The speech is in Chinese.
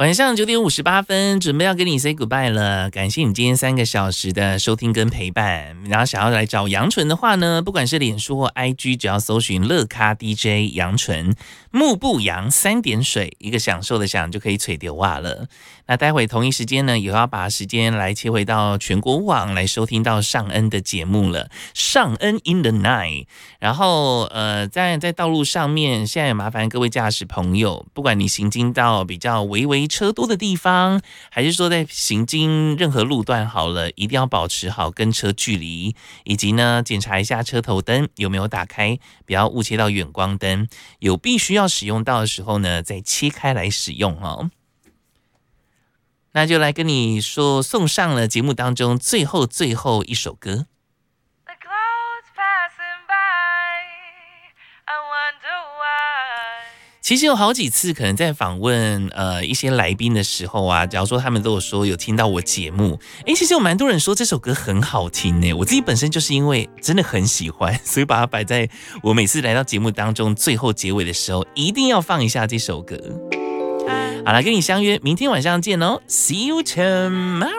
晚上9:58，准备要跟你 say goodbye 了。感谢你今天3个小时的收听跟陪伴。然后想要来找杨纯的话呢，不管是脸书或 IG， 只要搜寻乐咖 DJ 杨纯，木不杨3点水，一个享受的享就可以吹丢哇了。那待会同一时间呢，也要把时间来切回到全国网来收听到尚恩的节目了。尚恩 in the night。然后在道路上面，现在也麻烦各位驾驶朋友，不管你行经到比较微微车多的地方，还是说在行经任何路段好了，一定要保持好跟车距离，以及呢检查一下车头灯有没有打开，不要误切到远光灯，有必须要使用到的时候呢，再切开来使用哦。那就来跟你说，送上了节目当中最后一首歌。其实有好几次可能在访问一些来宾的时候啊，假如说他们都有说有听到我节目，其实有蛮多人说这首歌很好听耶，我自己本身就是因为真的很喜欢，所以把它摆在我每次来到节目当中最后结尾的时候一定要放一下这首歌。好了，跟你相约明天晚上见哦 ，See you tomorrow。